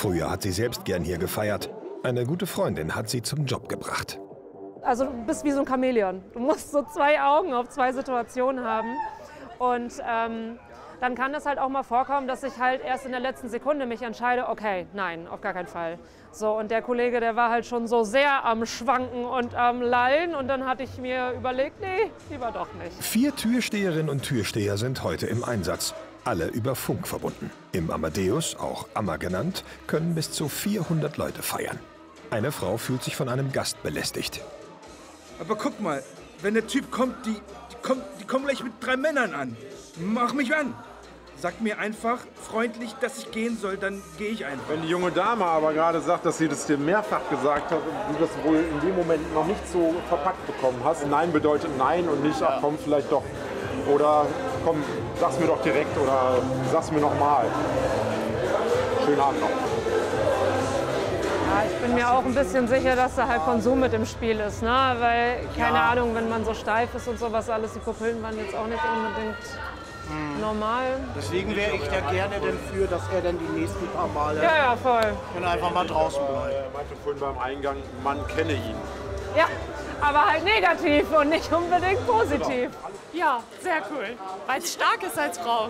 Früher hat sie selbst gern hier gefeiert. Eine gute Freundin hat sie zum Job gebracht. Also du bist wie so ein Chamäleon. Du musst so zwei Augen auf zwei Situationen haben. Und dann kann es halt auch mal vorkommen, dass ich halt erst in der letzten Sekunde mich entscheide, okay, nein, auf gar keinen Fall. So, und der Kollege, der war halt schon so sehr am Schwanken und am Lallen. Und dann hatte ich mir überlegt, nee, lieber doch nicht. 4 Türsteherinnen und Türsteher sind heute im Einsatz. Alle über Funk verbunden. Im Amadeus, auch Amma genannt, können bis zu 400 Leute feiern. Eine Frau fühlt sich von einem Gast belästigt. Aber guck mal, wenn der Typ kommt, die kommen gleich mit 3 Männern an. Mach mich an. Sag mir einfach freundlich, dass ich gehen soll, dann gehe ich einfach. Wenn die junge Dame aber gerade sagt, dass sie das dir mehrfach gesagt hat und du das wohl in dem Moment noch nicht so verpackt bekommen hast. Nein bedeutet nein und nicht, ach komm, vielleicht doch. Oder komm, sag's mir doch direkt oder sag's mir nochmal. Schönen Abend noch. Ja, ich bin mir auch ein bisschen sicher, dass da halt Konsum mit im Spiel ist, ne? Weil, keine Ahnung, wenn man so steif ist und sowas alles, die Pupillen waren jetzt auch nicht unbedingt normal. Deswegen wäre ich da gerne dafür, dass er dann die nächsten paar Male Ja, voll. dann einfach mal draußen bleibt. Er meinte vorhin beim Eingang, man kenne ihn. Ja, aber halt negativ und nicht unbedingt positiv. Ja, sehr cool, weil es stark ist als Frau.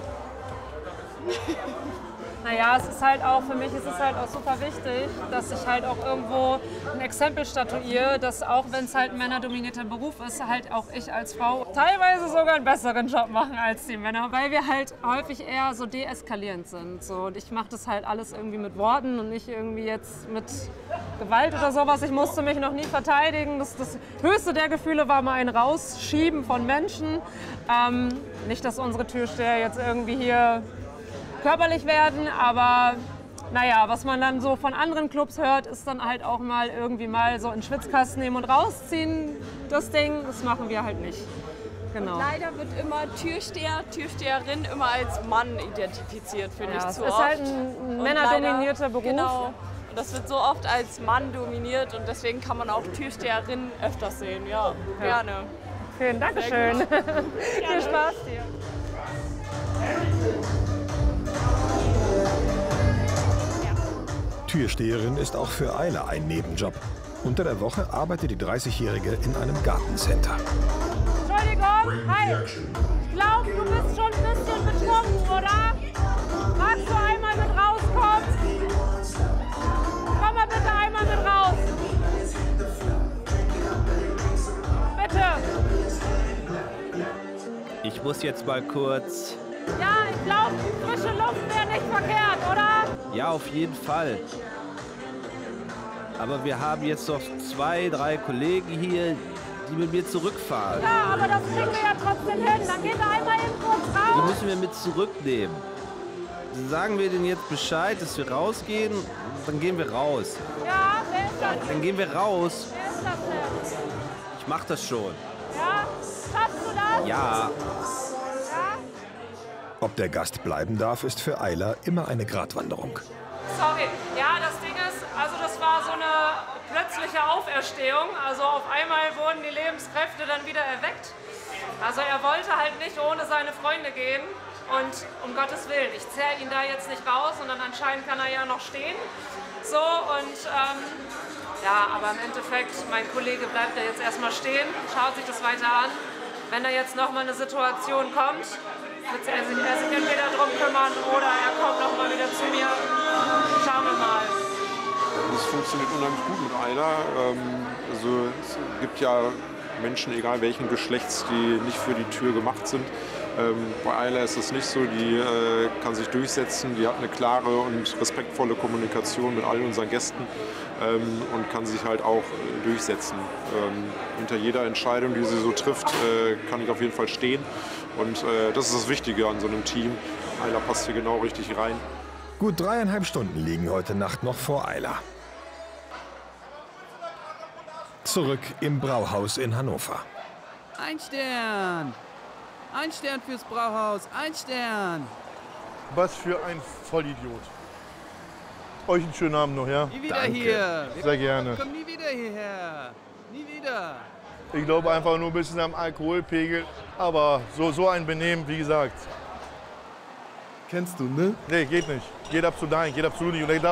Naja, es ist halt auch, für mich ist es halt auch super wichtig, dass ich halt auch irgendwo ein Exempel statuiere, dass auch wenn es halt ein männerdominierter Beruf ist, halt auch ich als Frau teilweise sogar einen besseren Job machen als die Männer, weil wir halt häufig eher so deeskalierend sind. So. Und ich mache das halt alles irgendwie mit Worten und nicht irgendwie jetzt mit Gewalt oder sowas. Ich musste mich noch nie verteidigen. Das höchste der Gefühle war mal ein Rausschieben von Menschen. Nicht, dass unsere Türsteher jetzt irgendwie hier körperlich werden, aber naja, was man dann so von anderen Clubs hört, ist dann halt auch mal irgendwie mal so in den Schwitzkasten nehmen und rausziehen, das Ding, das machen wir halt nicht. Genau. Und leider wird immer Türsteher, Türsteherin immer als Mann identifiziert, finde ich Es zu ist oft. halt ein männerdominierter Beruf. Genau. Und das wird so oft als Mann dominiert und deswegen kann man auch Türsteherin öfters sehen. Ja, gerne. Vielen Dankeschön. Viel Spaß dir. Türsteherin ist auch für Ayla ein Nebenjob. Unter der Woche arbeitet die 30-Jährige in einem Gartencenter. Entschuldigung, hi. Ich glaube, du bist schon ein bisschen betrunken, oder? Magst du einmal mit rauskommen? Komm mal bitte einmal mit raus. Bitte. Ich muss jetzt mal kurz... Ja, ich glaube, frische Luft wäre nicht verkehrt, oder? Ja, auf jeden Fall. Aber wir haben jetzt noch 2, 3 Kollegen hier, die mit mir zurückfahren. Ja, aber das kriegen wir ja trotzdem hin. Dann geht er einmal eben kurz Die raus. müssen wir mit zurücknehmen. Sagen wir denen jetzt Bescheid, dass wir rausgehen, dann gehen wir raus. Ja, wer ist das? Dann gehen wir raus. Wer ist das denn? Ich mach das schon. Ja? Schaffst du das? Ja. Ja? Ob der Gast bleiben darf, ist für Ayla immer eine Gratwanderung. Sorry. Ja, das Ding ist, also das war so eine plötzliche Auferstehung. Also auf einmal wurden die Lebenskräfte dann wieder erweckt. Also er wollte halt nicht ohne seine Freunde gehen. Und um Gottes Willen, ich zerre ihn da jetzt nicht raus und dann anscheinend kann er ja noch stehen. So und ja, aber im Endeffekt, mein Kollege bleibt da jetzt erstmal stehen, schaut sich das weiter an. Wenn da jetzt nochmal eine Situation kommt, wird er sich entweder drum kümmern oder er kommt nochmal wieder zu mir. Schauen wir mal. Es funktioniert unheimlich gut mit Ayla. Also es gibt ja Menschen, egal welchen Geschlechts, die nicht für die Tür gemacht sind. Bei Ayla ist es nicht so, die kann sich durchsetzen, die hat eine klare und respektvolle Kommunikation mit all unseren Gästen und kann sich halt auch durchsetzen. Hinter jeder Entscheidung, die sie so trifft, kann ich auf jeden Fall stehen und das ist das Wichtige an so einem Team. Ayla passt hier genau richtig rein. Gut 3,5 Stunden liegen heute Nacht noch vor Ayla. Zurück im Brauhaus in Hannover. 1 Stern! 1 Stern fürs Brauhaus, 1 Stern! Was für ein Vollidiot. Euch einen schönen Abend noch, ja? Nie wieder Danke. hier! Sehr gerne. Wir kommen nie wieder hierher! Nie wieder! Ich glaube einfach nur ein bisschen am Alkoholpegel, aber so ein Benehmen, wie gesagt. Kennst du, ne? Nee, geht nicht. Geht absolut nicht. Und ich darf